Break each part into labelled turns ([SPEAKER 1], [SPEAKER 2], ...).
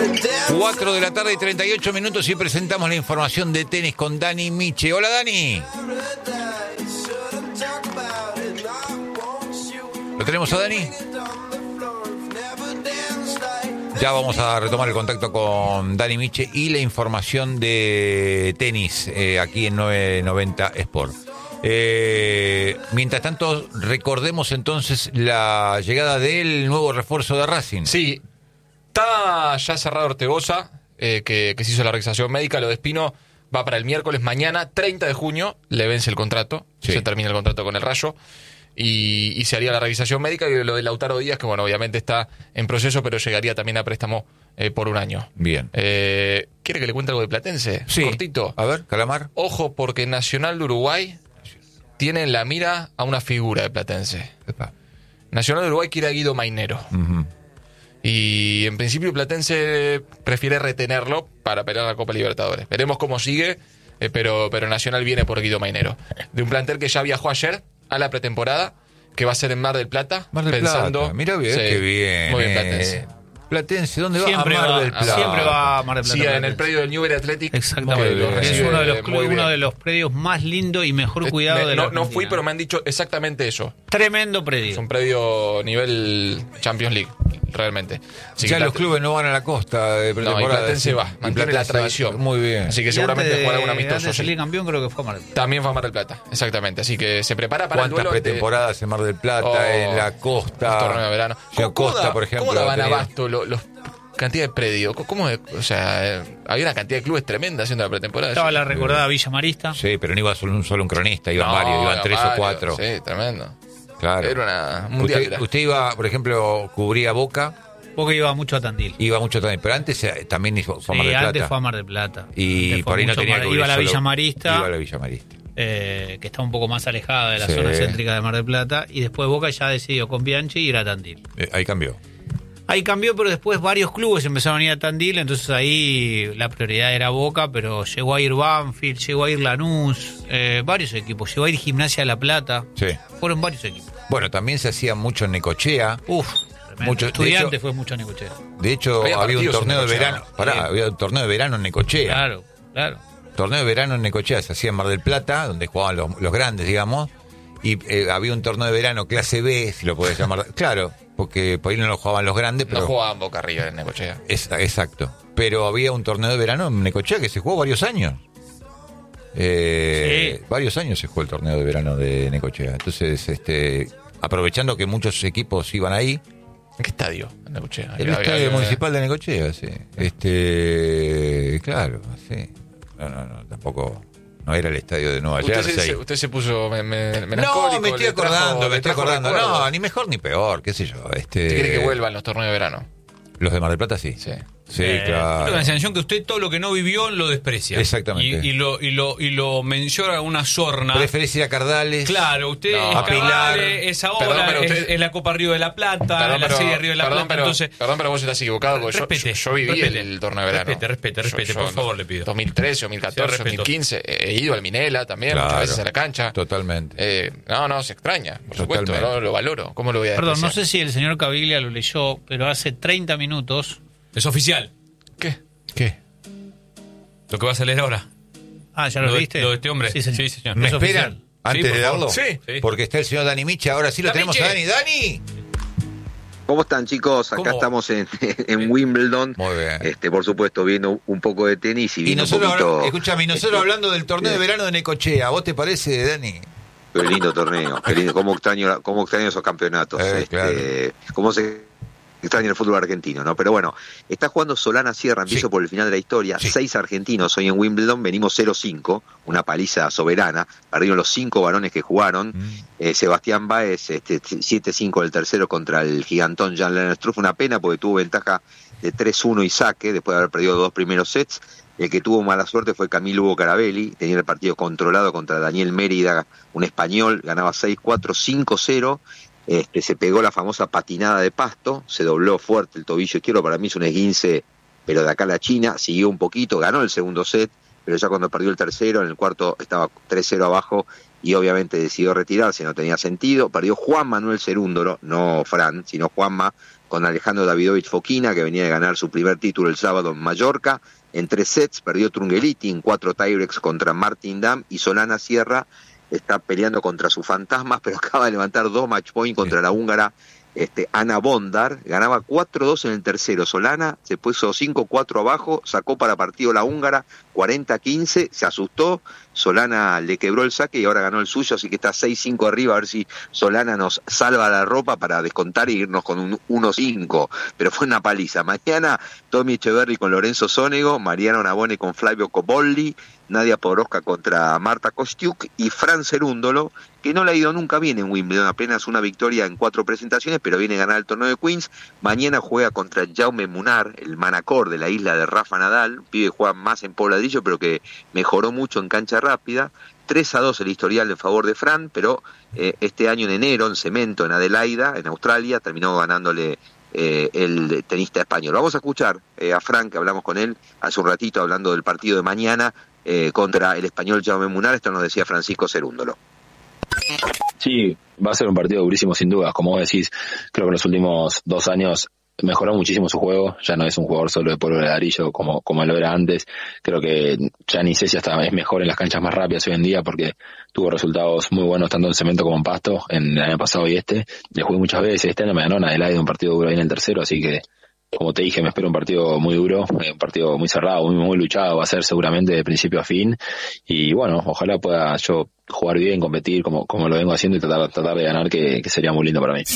[SPEAKER 1] 4 de la tarde y 38 minutos y presentamos la información de tenis con Dani Miche. Hola, Dani. ¿Lo tenemos a Dani? Ya vamos a retomar el contacto con Dani Miche y la información de tenis aquí en 990 Sport. Mientras tanto, recordemos entonces la llegada del nuevo refuerzo de Racing.
[SPEAKER 2] Sí, está ya cerrado Ortegoza, que se hizo la revisación médica. Lo de Espino va para el miércoles, mañana, 30 de junio, le vence el contrato,
[SPEAKER 1] sí.
[SPEAKER 2] Se termina el contrato con el Rayo. Y se haría la revisación médica. Y lo de Lautaro Díaz, que bueno, obviamente está en proceso, pero llegaría también a préstamo por un año.
[SPEAKER 1] Bien.
[SPEAKER 2] ¿Quiere que le cuente algo de Platense?
[SPEAKER 1] Sí.
[SPEAKER 2] Cortito.
[SPEAKER 1] A ver, Calamar.
[SPEAKER 2] Ojo, porque Nacional de Uruguay tiene en la mira a una figura de Platense.
[SPEAKER 1] Epa.
[SPEAKER 2] Nacional de Uruguay quiere a Guido Mainero.
[SPEAKER 1] Uh-huh.
[SPEAKER 2] Y en principio Platense prefiere retenerlo para pelear la Copa Libertadores. Veremos cómo sigue, pero Nacional viene por Guido Mainero. De un plantel que ya viajó ayer a la pretemporada, que va a ser en Mar del Plata.
[SPEAKER 1] Mar del Plata. Mira bien,
[SPEAKER 2] sí,
[SPEAKER 1] qué bien.
[SPEAKER 2] Muy bien, Platense.
[SPEAKER 1] Platense, ¿dónde va?
[SPEAKER 3] Siempre
[SPEAKER 1] a Mar del Plata.
[SPEAKER 3] Siempre va a Mar del Plata.
[SPEAKER 2] Sí, en el predio del Newbery Athletic.
[SPEAKER 3] Exactamente. Es uno de los predios más lindos y mejor cuidado de la
[SPEAKER 2] No fui, pero me han dicho exactamente eso.
[SPEAKER 3] Tremendo predio.
[SPEAKER 2] Es un predio nivel Champions League, realmente. Así
[SPEAKER 1] ya
[SPEAKER 2] que
[SPEAKER 1] los clubes no van a la costa de pretemporada.
[SPEAKER 2] No, y Platense va, mantiene la tradición.
[SPEAKER 1] Muy bien.
[SPEAKER 2] Así que seguramente jugará un amistoso.
[SPEAKER 3] Antes de salir campeón creo que fue a Mar del Plata.
[SPEAKER 2] También fue a Mar del Plata, exactamente. Así que se prepara para el duelo.
[SPEAKER 1] ¿Cuántas pretemporadas en Mar del Plata, en la costa?
[SPEAKER 2] El torneo de verano.
[SPEAKER 1] Costa, por ejemplo.
[SPEAKER 2] ¿Cómo daban abasto los cantidad de predios? ¿Cómo? O sea, había una cantidad de clubes tremenda haciendo la pretemporada.
[SPEAKER 3] Estaba la recordada Villa Marista.
[SPEAKER 1] Sí, pero no iba solo un cronista, iban varios, iban 3 o 4.
[SPEAKER 2] Sí, tremendo.
[SPEAKER 1] Claro.
[SPEAKER 2] Era una mundial.
[SPEAKER 1] Usted iba, por ejemplo, cubría Boca.
[SPEAKER 3] Boca iba mucho a Tandil.
[SPEAKER 1] Iba mucho también, pero antes también fue a Mar del Plata.
[SPEAKER 3] Antes fue a Mar del Plata.
[SPEAKER 1] Y por ahí no tenía que
[SPEAKER 3] iba a la Villa Marista.
[SPEAKER 1] Iba a la Villa Marista.
[SPEAKER 3] Que está un poco más alejada de la zona céntrica de Mar del Plata. Y después Boca ya decidió con Bianchi ir a Tandil.
[SPEAKER 1] Ahí cambió.
[SPEAKER 3] Ahí cambió, pero después varios clubes empezaron a ir a Tandil, entonces ahí la prioridad era Boca, pero llegó a ir Banfield, llegó a ir Lanús, varios equipos, llegó a ir Gimnasia de La Plata,
[SPEAKER 1] sí.
[SPEAKER 3] Fueron varios equipos.
[SPEAKER 1] Bueno, también se hacía mucho en Necochea.
[SPEAKER 3] Mucho Estudiantes fue mucho en Necochea.
[SPEAKER 1] De hecho, había un torneo de verano, había un torneo de verano en Necochea.
[SPEAKER 3] Claro.
[SPEAKER 1] Torneo de verano en Necochea se hacía en Mar del Plata, donde jugaban los grandes, digamos, y había un torneo de verano clase B, si lo podés llamar. Claro, porque por ahí no lo jugaban los grandes, pero
[SPEAKER 2] no jugaban Boca River en Necochea.
[SPEAKER 1] Exacto. Pero había un torneo de verano en Necochea que se jugó varios años. Varios años se jugó el torneo de verano de Necochea. Entonces, aprovechando que muchos equipos iban ahí.
[SPEAKER 2] ¿En qué estadio? En Necochea.
[SPEAKER 1] El estadio municipal de Necochea, sí. Claro, sí. No, tampoco. No era el estadio de Nueva Jersey.
[SPEAKER 2] Usted se puso
[SPEAKER 1] No, me estoy acordando. No, ni mejor ni peor, qué sé yo.
[SPEAKER 2] ¿Usted quiere que vuelvan los torneos de verano?
[SPEAKER 1] Los de Mar del Plata, sí. Sí, claro.
[SPEAKER 4] Tengo la sensación que usted todo lo que no vivió lo desprecia.
[SPEAKER 1] Exactamente.
[SPEAKER 4] Y lo menciona a una sorna.
[SPEAKER 1] ¿Preferís ir a Cardales?
[SPEAKER 4] Claro, usted
[SPEAKER 1] a Pilar.
[SPEAKER 4] Es ahora, es la Copa Río de la Plata, la Serie Río de la Plata.
[SPEAKER 2] Perdón, pero vos estás equivocado. Yo viví el torneo de verano.
[SPEAKER 4] Respete, por favor, le pido.
[SPEAKER 2] 2013, 2014, 2015. He ido al Minela también, muchas veces a la cancha.
[SPEAKER 1] Totalmente.
[SPEAKER 2] No, se extraña, por supuesto, lo valoro. ¿Cómo lo voy a despreciar?
[SPEAKER 3] Perdón, no sé si el señor Caviglia lo leyó, pero hace 30 minutos...
[SPEAKER 4] Es oficial.
[SPEAKER 1] ¿Qué?
[SPEAKER 4] Lo que vas a leer ahora.
[SPEAKER 3] ¿Ya lo viste?
[SPEAKER 4] Lo de este hombre.
[SPEAKER 3] Sí, señor.
[SPEAKER 1] ¿Me
[SPEAKER 3] es
[SPEAKER 1] esperan
[SPEAKER 3] oficial.
[SPEAKER 1] antes de darlo?
[SPEAKER 2] Sí.
[SPEAKER 1] Porque está el señor Dani Miche. Ahora sí lo tenemos a Dani. ¡Dani!
[SPEAKER 5] ¿Cómo están, chicos? Acá estamos en Wimbledon.
[SPEAKER 1] Muy bien.
[SPEAKER 5] Por supuesto, viendo un poco de tenis y viendo
[SPEAKER 1] nosotros
[SPEAKER 5] un poquito...
[SPEAKER 1] Escúchame, nosotros hablando del torneo de verano de Necochea. ¿Vos te parece, Dani?
[SPEAKER 5] Qué lindo torneo. Qué lindo. ¿Cómo extraño esos campeonatos?
[SPEAKER 1] Claro.
[SPEAKER 5] ¿Cómo se extraña el fútbol argentino, no? Pero bueno, está jugando Solana Sierra, empiezo por el final de la historia. 6 argentinos hoy en Wimbledon, venimos 0-5, una paliza soberana. Perdieron los 5 varones que jugaron. Sebastián Báez, 7-5 del tercero contra el gigantón Jan-Lennard Struff. Una pena porque tuvo ventaja de 3-1 y saque, después de haber perdido 2 primeros sets. El que tuvo mala suerte fue Camilo Hugo Carabelli, tenía el partido controlado contra Daniel Mérida, un español, ganaba 6-4, 5-0. Se pegó la famosa patinada de Pasto, se dobló fuerte el tobillo izquierdo, para mí es un esguince, pero de acá a la China, siguió un poquito, ganó el segundo set, pero ya cuando perdió el tercero, en el cuarto estaba 3-0 abajo y obviamente decidió retirarse, no tenía sentido. Perdió Juan Manuel Cerúndolo, no Fran, sino Juanma, con Alejandro Davidovich Fokina, que venía de ganar su primer título el sábado en Mallorca. En 3 sets perdió Trungeliti en 4 tiebreaks contra Martin Dam, y Solana Sierra está peleando contra sus fantasmas, pero acaba de levantar 2 match point contra la húngara Ana Bondar. Ganaba 4-2 en el tercero. Solana se puso 5-4 abajo, sacó para partido la húngara 40-15, se asustó, Solana le quebró el saque y ahora ganó el suyo, así que está 6-5 arriba, a ver si Solana nos salva la ropa para descontar y irnos con un 1-5, pero fue una paliza. Mañana Tommy Echeverry con Lorenzo Sonego, Mariano Navone con Flavio Cobolli, Nadia Podoroska contra Marta Kostiuk y Fran Cerúndolo, que no le ha ido nunca bien en Wimbledon, apenas una victoria en 4 presentaciones, pero viene a ganar el torneo de Queens. Mañana juega contra Jaume Munar, el manacor de la isla de Rafa Nadal, un pibe que juega más en pobladillo, pero que mejoró mucho en cancha rápida. 3-2 el historial en favor de Fran, pero este año en enero, en cemento, en Adelaida, en Australia, terminó ganándole el tenista español. Vamos a escuchar a Fran, que hablamos con él hace un ratito, hablando del partido de mañana contra el español Jaume Munar. Esto nos decía Francisco Cerúndolo.
[SPEAKER 6] Sí, va a ser un partido durísimo sin dudas. Como vos decís, creo que en los últimos 2 años mejoró muchísimo su juego, ya no es un jugador solo de polvo de ladrillo como lo era antes. Creo que Gianni Sessi hasta es mejor en las canchas más rápidas hoy en día, porque tuvo resultados muy buenos tanto en cemento como en pasto en el año pasado y le jugué muchas veces. Este año me ganó en Adelaide un partido duro ahí en el tercero, así que como te dije, me espero un partido muy duro, un partido muy cerrado, muy luchado, va a ser seguramente de principio a fin, y bueno, ojalá pueda yo jugar bien, competir como lo vengo haciendo y tratar de ganar, que sería muy lindo para mí.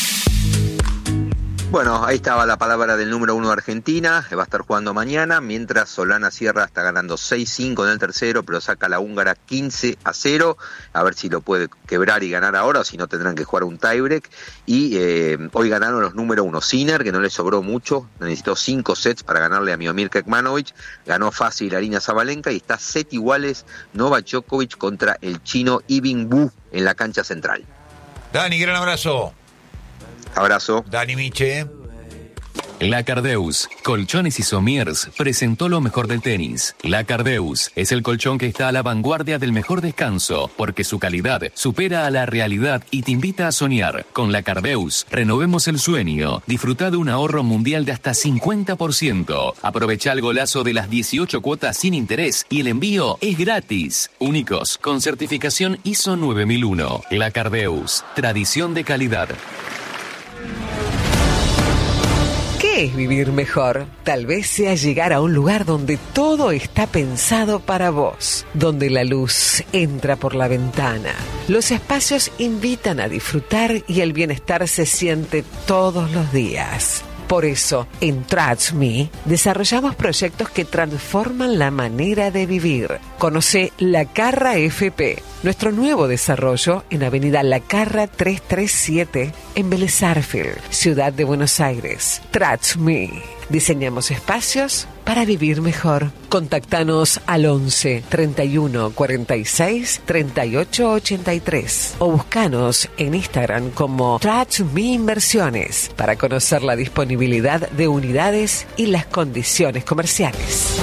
[SPEAKER 5] Bueno, ahí estaba la palabra del número 1 de Argentina, va a estar jugando mañana, mientras Solana Sierra está ganando 6-5 en el tercero, pero saca a la húngara 15-0, a ver si lo puede quebrar y ganar ahora, o si no tendrán que jugar un tiebreak. Y hoy ganaron los número 1, Sinner, que no le sobró mucho, necesitó 5 sets para ganarle a Miomir Kekmanovic, ganó fácil Aryna Sabalenka, y está set iguales Novak Djokovic contra el chino Yibing Wu en la cancha central.
[SPEAKER 1] Dani, gran abrazo.
[SPEAKER 5] Abrazo.
[SPEAKER 1] Dani Miche.
[SPEAKER 7] La Cardeus, Colchones y Somiers, presentó lo mejor del tenis. La Cardeus es el colchón que está a la vanguardia del mejor descanso, porque su calidad supera a la realidad y te invita a soñar. Con La Cardeus, renovemos el sueño. Disfruta de un ahorro mundial de hasta 50%. Aprovecha el golazo de las 18 cuotas sin interés y el envío es gratis. Únicos, con certificación ISO 9001. La Cardeus, tradición de calidad.
[SPEAKER 8] ¿Qué es vivir mejor? Tal vez sea llegar a un lugar donde todo está pensado para vos, donde la luz entra por la ventana. Los espacios invitan a disfrutar y el bienestar se siente todos los días. Por eso, en Trust Me, desarrollamos proyectos que transforman la manera de vivir. Conoce La Carra FP, nuestro nuevo desarrollo en Avenida La Carra 337, en Vélez Sarsfield, Ciudad de Buenos Aires. Trust Me. Diseñamos espacios para vivir mejor. Contactanos al 11 31 46 38 83 o buscanos en Instagram como Trust Me Inversiones para conocer la disponibilidad de unidades y las condiciones comerciales.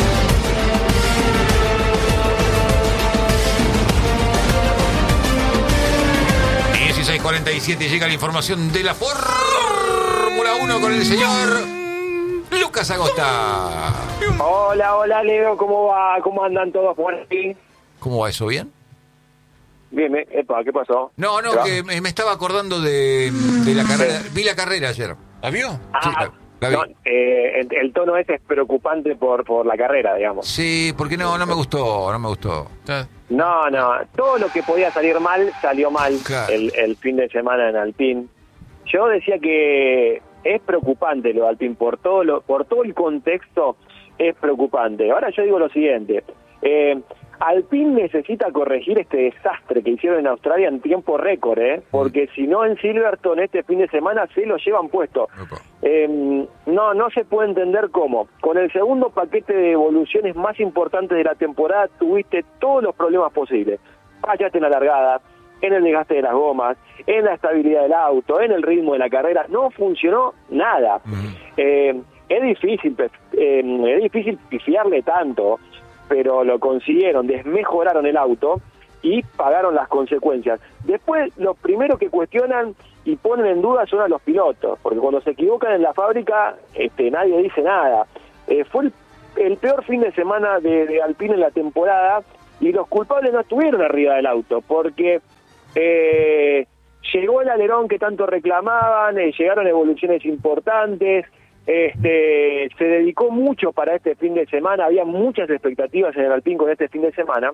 [SPEAKER 1] Y 16:47 llega la información de la Fórmula 1 con el señor Lucas Agosta.
[SPEAKER 9] Hola Leo, ¿cómo va? ¿Cómo andan todos por aquí?
[SPEAKER 1] ¿Cómo va eso? ¿Bien?
[SPEAKER 9] Bien, ¿qué pasó?
[SPEAKER 1] No, que me estaba acordando de la carrera. Vi la carrera ayer.
[SPEAKER 2] ¿La vio?
[SPEAKER 1] Sí, la vi.
[SPEAKER 9] No, el tono ese es preocupante por la carrera, digamos.
[SPEAKER 1] Sí, porque no me gustó.
[SPEAKER 9] No, todo lo que podía salir mal, salió mal.
[SPEAKER 1] Claro.
[SPEAKER 9] El fin de semana en Alpine. Yo decía que es preocupante lo de Alpine, por todo el contexto es preocupante. Ahora yo digo lo siguiente, Alpine necesita corregir este desastre que hicieron en Australia en tiempo récord, porque si no en Silverstone este fin de semana se lo llevan puesto. No se puede entender cómo. Con el segundo paquete de evoluciones más importantes de la temporada tuviste todos los problemas posibles. Fallaste en la largada, en el desgaste de las gomas, en la estabilidad del auto, en el ritmo de la carrera, no funcionó nada. Es difícil pifiarle tanto, pero lo consiguieron, desmejoraron el auto y pagaron las consecuencias. Después, los primeros que cuestionan y ponen en duda son a los pilotos, porque cuando se equivocan en la fábrica, nadie dice nada. Fue el peor fin de semana de Alpine en la temporada, y los culpables no estuvieron arriba del auto, porque llegó el alerón que tanto reclamaban, llegaron evoluciones importantes, se dedicó mucho para este fin de semana, había muchas expectativas en el Alpine con este fin de semana,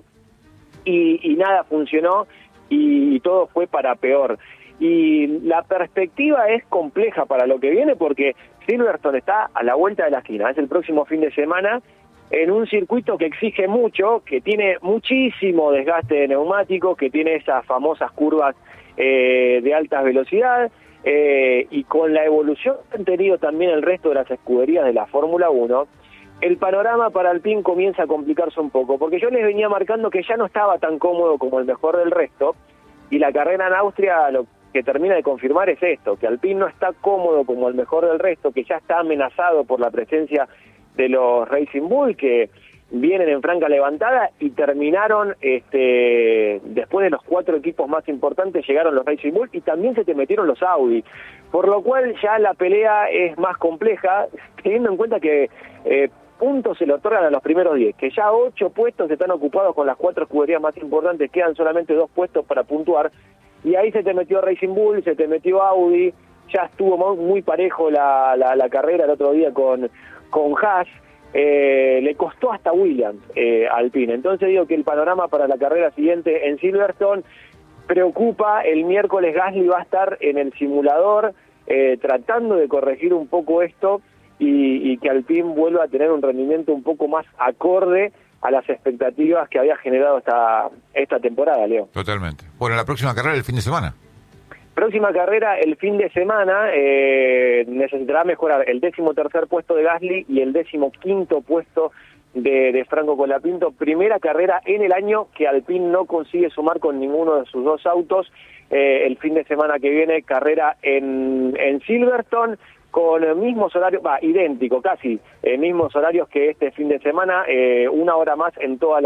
[SPEAKER 9] y nada funcionó, y todo fue para peor. Y la perspectiva es compleja para lo que viene, porque Silverstone está a la vuelta de la esquina, es el próximo fin de semana, en un circuito que exige mucho, que tiene muchísimo desgaste de neumáticos, que tiene esas famosas curvas de alta velocidad, y con la evolución que han tenido también el resto de las escuderías de la Fórmula 1, el panorama para Alpine comienza a complicarse un poco, porque yo les venía marcando que ya no estaba tan cómodo como el mejor del resto, y la carrera en Austria lo que termina de confirmar es esto, que Alpine no está cómodo como el mejor del resto, que ya está amenazado por la presencia de los Racing Bull, que vienen en franca levantada, y terminaron, después de los 4 equipos más importantes, llegaron los Racing Bull, y también se te metieron los Audi, por lo cual ya la pelea es más compleja, teniendo en cuenta que puntos se le otorgan a los primeros 10, que ya 8 puestos están ocupados con las 4 escuderías más importantes, quedan solamente 2 puestos para puntuar, y ahí se te metió Racing Bull, se te metió Audi, ya estuvo muy parejo la carrera el otro día con Haas, le costó hasta Williams Alpine. Entonces digo que el panorama para la carrera siguiente en Silverstone preocupa. El miércoles Gasly va a estar en el simulador tratando de corregir un poco esto, y que Alpine vuelva a tener un rendimiento un poco más acorde a las expectativas que había generado esta temporada, Leo.
[SPEAKER 1] Totalmente. Bueno, la próxima carrera el fin de semana.
[SPEAKER 9] Próxima carrera el fin de semana, necesitará mejorar el 13º puesto de Gasly y el 15º puesto de Franco Colapinto. Primera carrera en el año que Alpine no consigue sumar con ninguno de sus 2 autos. El fin de semana que viene, carrera en Silverstone, con mismos horarios, idéntico, casi, mismos horarios que este fin de semana, 1 hora más en todas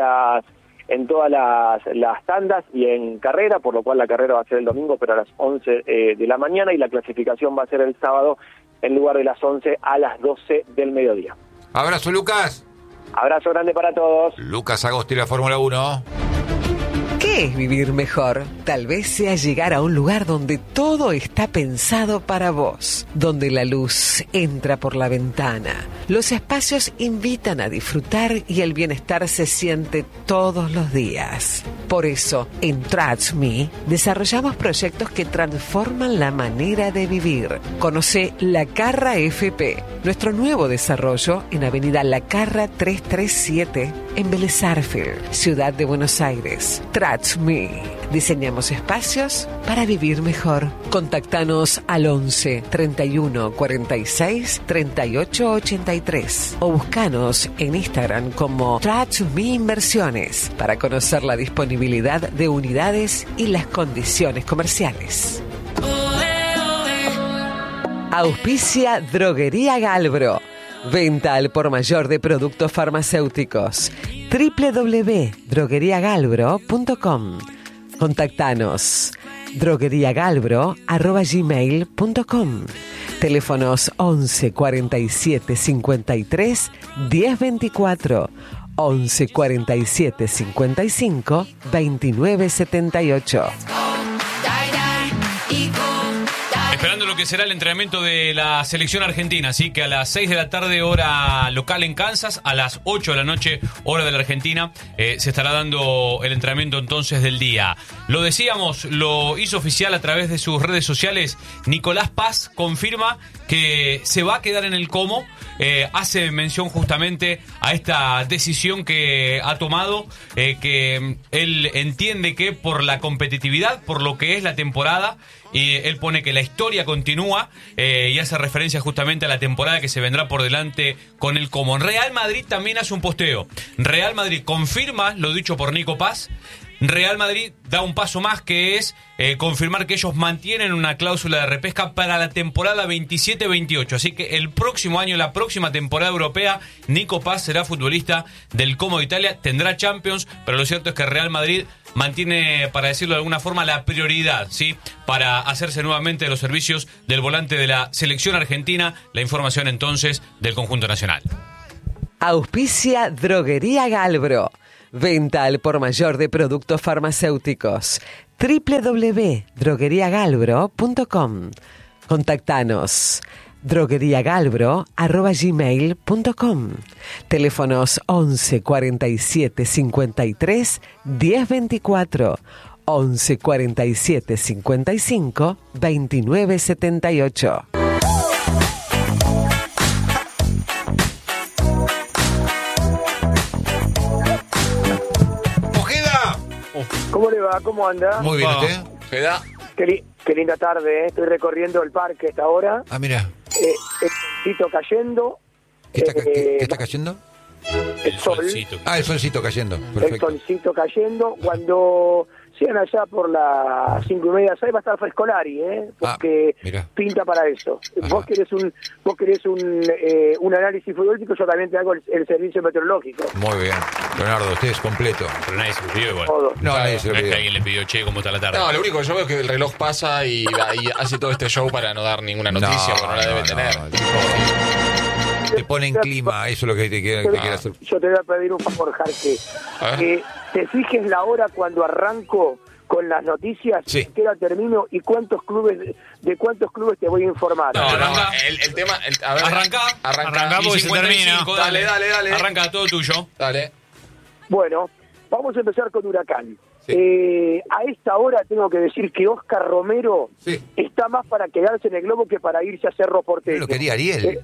[SPEAKER 9] las tandas y en carrera, por lo cual la carrera va a ser el domingo, pero a las 11 de la mañana, y la clasificación va a ser el sábado en lugar de las 11 a las 12 del mediodía.
[SPEAKER 1] Abrazo, Lucas.
[SPEAKER 9] Abrazo grande para todos.
[SPEAKER 1] Lucas Agosti, la Fórmula 1.
[SPEAKER 8] ¿Qué es vivir mejor? Tal vez sea llegar a un lugar donde todo está pensado para vos, donde la luz entra por la ventana, los espacios invitan a disfrutar y el bienestar se siente todos los días. Por eso, en Trust Me, desarrollamos proyectos que transforman la manera de vivir. Conoce La Carra FP, nuestro nuevo desarrollo en Avenida La Carra 337, en Vélez Sarsfield, Ciudad de Buenos Aires. Trust Me. Diseñamos espacios para vivir mejor. Contactanos al 11 31 46 38 83 o buscanos en Instagram como Trust Me Inversiones para conocer la disponibilidad de unidades y las condiciones comerciales. Auspicia Droguería Galbro. Venta al por mayor de productos farmacéuticos. www.drogueriagalbro.com. Contactanos drogueriagalbro@gmail.com. Teléfonos 11 47 53 10 24, 11 47 55 29 78.
[SPEAKER 4] Esperando lo que será el entrenamiento de la selección argentina, así que a las 6 de la tarde hora local en Kansas, a las 8 de la noche hora de la Argentina, se estará dando el entrenamiento entonces del día. Lo decíamos, lo hizo oficial a través de sus redes sociales. Nicolás Paz confirma que se va a quedar en el Como. Hace mención justamente a esta decisión que ha tomado, que él entiende que por la competitividad, por lo que es la temporada, y él pone que la historia continúa, y hace referencia justamente a la temporada que se vendrá por delante con el Como. Real Madrid también hace un posteo. Real Madrid confirma lo dicho por Nico Paz. Real Madrid da un paso más, que es confirmar que ellos mantienen una cláusula de repesca para la temporada 27-28. Así que el próximo año, la próxima temporada europea, Nico Paz será futbolista del Como de Italia, tendrá Champions, pero lo cierto es que Real Madrid mantiene, para decirlo de alguna forma, la prioridad, ¿sí?, para hacerse nuevamente de los servicios del volante de la selección argentina. La información entonces del conjunto nacional.
[SPEAKER 8] Auspicia Droguería Galbro. Venta al por mayor de productos farmacéuticos. www.drogueriagalbro.com. Contactanos. drogueriagalbro@gmail.com. Teléfonos 11 47 53 10 24. 11 47 55 29 78.
[SPEAKER 9] ¿Cómo le va? ¿Cómo anda?
[SPEAKER 1] Muy bien, ¿usted?
[SPEAKER 2] Feda.
[SPEAKER 9] Qué linda tarde, ¿eh? Estoy recorriendo el parque a esta hora.
[SPEAKER 1] Ah, mira.
[SPEAKER 9] El solcito cayendo.
[SPEAKER 1] ¿Qué está cayendo?
[SPEAKER 9] El sol.
[SPEAKER 4] Solcito.
[SPEAKER 1] Ah, el solcito cayendo.
[SPEAKER 9] El
[SPEAKER 1] Perfecto.
[SPEAKER 9] solcito cayendo. Cuando sean allá por las 5:30, 6 va a estar Frescolari, porque
[SPEAKER 1] mira.
[SPEAKER 9] pinta para eso.
[SPEAKER 1] Ajá.
[SPEAKER 9] Vos querés un análisis futbolístico, yo también te hago el servicio meteorológico.
[SPEAKER 1] Muy bien. Leonardo, usted es completo.
[SPEAKER 4] Pero nadie se lo pidió igual.
[SPEAKER 9] Todo.
[SPEAKER 1] No, nadie se
[SPEAKER 4] No
[SPEAKER 1] lo
[SPEAKER 4] es que
[SPEAKER 1] pidió.
[SPEAKER 4] alguien le pidió, che, ¿cómo está la tarde?
[SPEAKER 2] No, lo único que yo veo es que el reloj pasa y hace todo este show para no dar ninguna noticia, porque no la debe tener.
[SPEAKER 1] el tipo te pone en clima, eso es lo que te quiere hacer.
[SPEAKER 9] Yo te voy a pedir un favor, Jarque.
[SPEAKER 2] A ver.
[SPEAKER 9] Que te fijes la hora cuando arranco con las noticias,
[SPEAKER 1] Sí.
[SPEAKER 9] qué hora termino y cuántos clubes te voy a informar.
[SPEAKER 2] No,
[SPEAKER 4] Arranca.
[SPEAKER 2] el tema... a ver,
[SPEAKER 4] Arranca
[SPEAKER 2] Arranca.
[SPEAKER 4] y
[SPEAKER 3] porque se
[SPEAKER 4] 55,
[SPEAKER 2] termina. Dale.
[SPEAKER 4] Arranca todo tuyo.
[SPEAKER 2] Dale.
[SPEAKER 9] Bueno, vamos a empezar con Huracán.
[SPEAKER 1] Sí.
[SPEAKER 9] A esta hora tengo que decir que Oscar Romero
[SPEAKER 1] Sí.
[SPEAKER 9] está más para quedarse en el globo que para irse a Cerro Porteño.
[SPEAKER 1] Lo quería Ariel.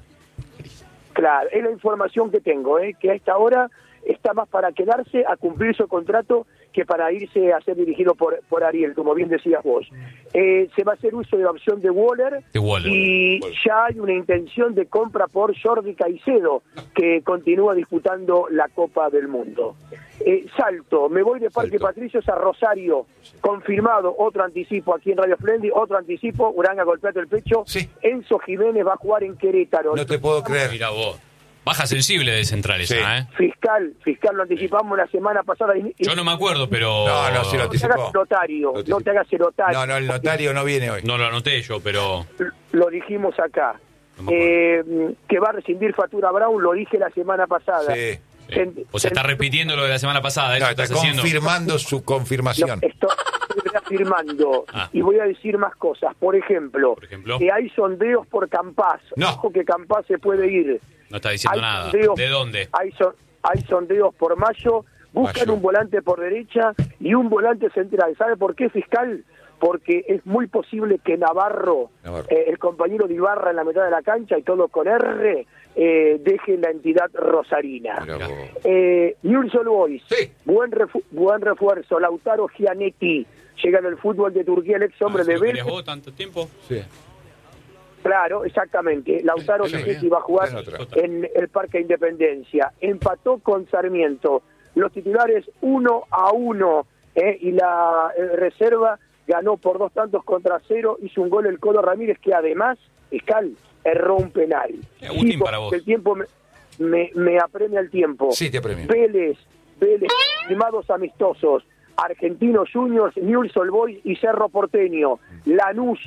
[SPEAKER 9] Claro, es la información que tengo, que a esta hora está más para quedarse a cumplir su contrato que para irse a ser dirigido por Ariel, como bien decías vos. Se va a hacer uso de la opción de Waller, y ya hay una intención de compra por Jordi Caicedo, que continúa disputando la Copa del Mundo. Salto, me voy de Parque Patricios a Rosario, confirmado otro anticipo aquí en Radio Splendid, otro anticipo, Uranga golpeate el pecho,
[SPEAKER 1] Sí.
[SPEAKER 9] Enzo Jiménez va a jugar en Querétaro.
[SPEAKER 1] No te puedo creer.
[SPEAKER 4] Mira vos. Baja sensible de central esa,
[SPEAKER 1] Sí.
[SPEAKER 9] Fiscal, lo anticipamos la semana pasada.
[SPEAKER 4] Yo no me acuerdo, pero...
[SPEAKER 1] No, sí lo
[SPEAKER 9] No te hagas
[SPEAKER 1] anticipó.
[SPEAKER 9] notario, no te hagas el notario.
[SPEAKER 1] No, el notario no viene hoy.
[SPEAKER 4] No lo anoté yo, pero...
[SPEAKER 9] Lo dijimos acá.
[SPEAKER 4] No me acuerdo.
[SPEAKER 9] Que va a rescindir factura Brown, lo dije la semana pasada.
[SPEAKER 1] Sí.
[SPEAKER 4] O sea, está repitiendo lo de la semana pasada. Eso
[SPEAKER 1] No, está
[SPEAKER 4] estás haciendo.
[SPEAKER 1] confirmando su
[SPEAKER 9] No,
[SPEAKER 1] confirmación.
[SPEAKER 9] estoy afirmando.
[SPEAKER 4] Ah.
[SPEAKER 9] Y voy a decir más cosas. Por ejemplo, que hay sondeos por Campás.
[SPEAKER 1] No.
[SPEAKER 9] Ojo que Campás se puede ir.
[SPEAKER 4] No está diciendo
[SPEAKER 9] Hay
[SPEAKER 4] nada.
[SPEAKER 9] sondeos-
[SPEAKER 4] ¿De dónde?
[SPEAKER 9] Hay sondeos por Mayo. Buscan
[SPEAKER 1] Mayo.
[SPEAKER 9] un volante por derecha y un volante central. ¿Sabe por qué, fiscal? Porque es muy posible que Navarro. El compañero de Ibarra en la mitad de la cancha y todo con R, deje la entidad rosarina. Newell's Old Boys,
[SPEAKER 1] Sí.
[SPEAKER 9] buen refuerzo. Lautaro Gianetti llega del fútbol de Turquía, el ex hombre
[SPEAKER 4] ¿Se
[SPEAKER 9] de
[SPEAKER 4] lo querías
[SPEAKER 9] Vélez.
[SPEAKER 4] vos tanto tiempo?
[SPEAKER 1] Sí.
[SPEAKER 9] Claro, exactamente. Lautaro
[SPEAKER 1] Sí,
[SPEAKER 9] Gianetti
[SPEAKER 1] bien.
[SPEAKER 9] va a jugar
[SPEAKER 1] Es otra.
[SPEAKER 9] en el Parque Independencia. Empató con Sarmiento. Los titulares 1-1, y la reserva ganó por 2 tantos contra 0. Hizo un gol el Colo Ramírez, que además, fiscal, erró un penal.
[SPEAKER 4] Agustín,
[SPEAKER 9] Sí,
[SPEAKER 4] para vos.
[SPEAKER 9] El tiempo me apremia el tiempo.
[SPEAKER 1] Sí, te apremia.
[SPEAKER 9] Vélez, firmados amistosos. Argentinos Juniors, Newell's Old Boys y Cerro Porteño. Lanús,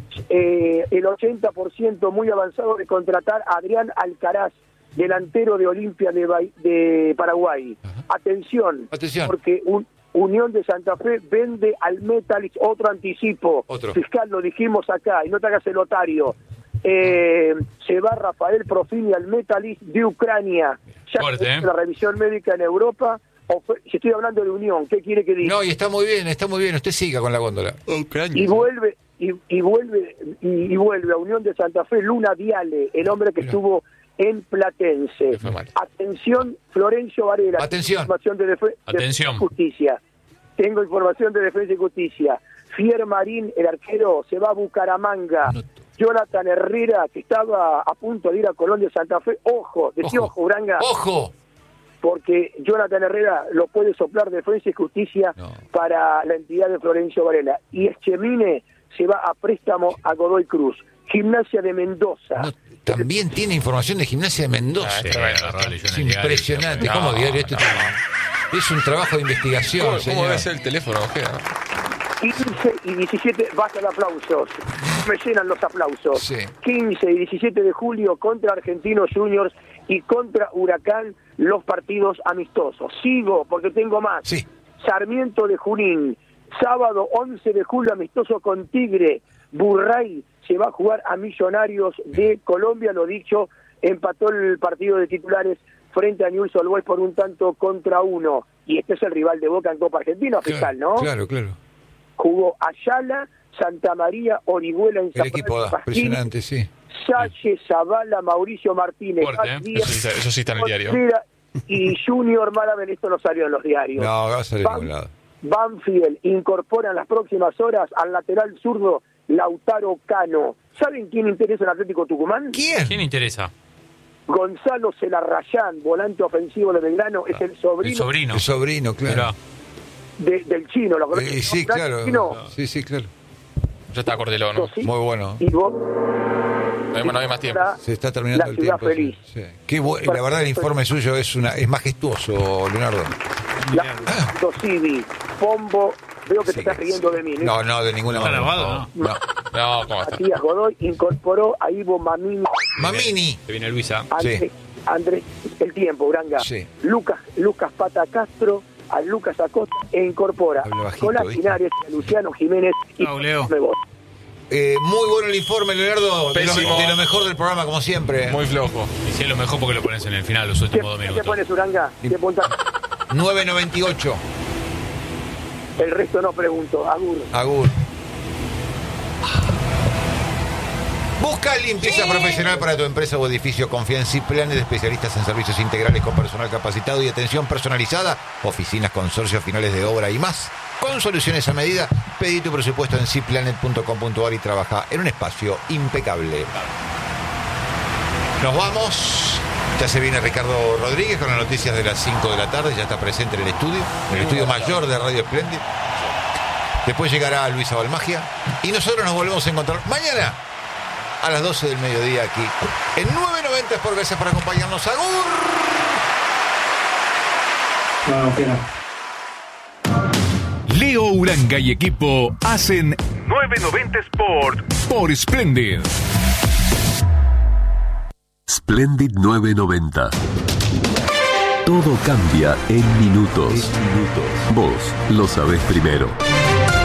[SPEAKER 9] el 80% muy avanzado de contratar a Adrián Alcaraz, delantero de Olimpia de Paraguay. Atención, porque Unión de Santa Fe vende al Metalist, otro anticipo. Fiscal, lo dijimos acá, y no te hagas el otario. Se va Rafael Profini al Metalist de Ucrania. Ya
[SPEAKER 4] Fuerte,
[SPEAKER 9] la revisión médica en Europa. Si estoy hablando de Unión, ¿qué quiere que diga?
[SPEAKER 1] No, y está muy bien. Usted siga con la góndola.
[SPEAKER 9] Y vuelve a Unión de Santa Fe Luna Viale, el hombre que estuvo en Platense. Atención, Florencio Varela.
[SPEAKER 1] Atención.
[SPEAKER 9] Información de
[SPEAKER 4] Atención.
[SPEAKER 9] Defensa y Justicia. Tengo información de Defensa y Justicia. Fier Marín, el arquero, se va a Bucaramanga. Jonathan Herrera, que estaba a punto de ir a Colón de Santa Fe. Ojo, decía ojo, Uranga.
[SPEAKER 1] ¡Ojo!
[SPEAKER 9] porque Jonathan Herrera lo puede soplar Defensa y Justicia para la entidad de Florencio Varela. Y Eschemine se va a préstamo a Godoy Cruz. Gimnasia de Mendoza.
[SPEAKER 1] No, también tiene información de Gimnasia de Mendoza. Es impresionante.
[SPEAKER 2] No,
[SPEAKER 1] ¿Cómo diario esto? Es un trabajo de investigación.
[SPEAKER 2] ¿Cómo ves el teléfono, Ojeda?
[SPEAKER 9] 15 y 17, basta de aplausos. Me llenan los aplausos.
[SPEAKER 1] Sí.
[SPEAKER 9] 15 y 17 de julio contra Argentinos Juniors y contra Huracán los partidos amistosos. Sigo porque tengo más.
[SPEAKER 1] Sí.
[SPEAKER 9] Sarmiento de Junín, sábado 11 de julio amistoso con Tigre. Burray se va a jugar a Millonarios de Colombia, lo dicho, empató el partido de titulares frente a Newell's Old Boys por 1-1. Y este es el rival de Boca en Copa Argentina, fiscal, ¿no?
[SPEAKER 1] Claro.
[SPEAKER 9] Jugó Ayala, Santa María, Orihuela en
[SPEAKER 1] El equipo impresionante, sí.
[SPEAKER 9] Salle, Zavala, Mauricio Martínez,
[SPEAKER 2] Fuerte,
[SPEAKER 9] Díaz,
[SPEAKER 2] eso sí está en el diario.
[SPEAKER 9] Contreras y Junior Malaven. Esto no salió en los diarios.
[SPEAKER 1] No, va a salir de ningún lado.
[SPEAKER 9] Banfield incorpora en las próximas horas al lateral zurdo Lautaro Cano. ¿Saben quién interesa en Atlético Tucumán?
[SPEAKER 4] ¿Quién interesa?
[SPEAKER 9] Gonzalo Celarrayán, volante ofensivo de Belgrano, es el sobrino.
[SPEAKER 1] El sobrino, claro.
[SPEAKER 9] Del chino, ¿lo conocen?
[SPEAKER 1] Sí, claro.
[SPEAKER 9] Chino.
[SPEAKER 1] Sí, claro.
[SPEAKER 2] Ya está Cordelón, ¿no?
[SPEAKER 9] Sí.
[SPEAKER 1] Muy bueno.
[SPEAKER 9] Y vos,
[SPEAKER 2] No hay más tiempo.
[SPEAKER 1] Se está terminando
[SPEAKER 9] la
[SPEAKER 1] el
[SPEAKER 9] ciudad
[SPEAKER 1] tiempo.
[SPEAKER 9] feliz.
[SPEAKER 1] Sí. La verdad el informe suyo es majestuoso, Leonardo.
[SPEAKER 9] Dosivi, Pombo, veo que te estás riendo de mí.
[SPEAKER 1] No, de ninguna manera.
[SPEAKER 3] grabado,
[SPEAKER 1] No.
[SPEAKER 2] No, ¿cómo está?
[SPEAKER 9] Matías Godoy incorporó a Ivo Mamini.
[SPEAKER 1] Mamini.
[SPEAKER 4] Que viene Luisa.
[SPEAKER 9] Andrés, el tiempo, Granga.
[SPEAKER 1] Sí.
[SPEAKER 9] Lucas Pata Castro, a Lucas Acosta e incorpora
[SPEAKER 1] Habla bajito,
[SPEAKER 9] con
[SPEAKER 1] ¿viste?
[SPEAKER 9] Linares, a Luciano Jiménez y
[SPEAKER 3] Chau, Leo.
[SPEAKER 9] me voy.
[SPEAKER 1] Muy bueno el informe, Leonardo. De
[SPEAKER 2] Pésimo.
[SPEAKER 1] lo mejor del programa, como siempre.
[SPEAKER 2] Muy flojo.
[SPEAKER 4] Y si es lo mejor porque lo pones en el final, los
[SPEAKER 9] ¿Qué,
[SPEAKER 4] últimos 2
[SPEAKER 9] ¿Qué
[SPEAKER 4] minutos.
[SPEAKER 9] pones, Uranga? ¿Qué punta?
[SPEAKER 1] 9.98.
[SPEAKER 9] El resto no pregunto.
[SPEAKER 1] Agur. Busca limpieza profesional para tu empresa o edificio. Confía en Ciplanet, especialistas en servicios integrales con personal capacitado y atención personalizada, oficinas, consorcios, finales de obra y más. Con soluciones a medida, pedí tu presupuesto en ciplanet.com.ar y trabaja en un espacio impecable. Nos vamos. Ya se viene Ricardo Rodríguez con las noticias de las 5 de la tarde. Ya está presente en el estudio mayor de Radio Splendid. Después llegará Luisa Balmagia. Y nosotros nos volvemos a encontrar mañana a las 12 del mediodía aquí en 990 Sport. Gracias por acompañarnos. ¡Agur!
[SPEAKER 7] Leo Uranga y equipo hacen
[SPEAKER 10] 990 Sport
[SPEAKER 7] por Splendid.
[SPEAKER 11] Splendid 990. Todo cambia en minutos. Vos lo sabés primero.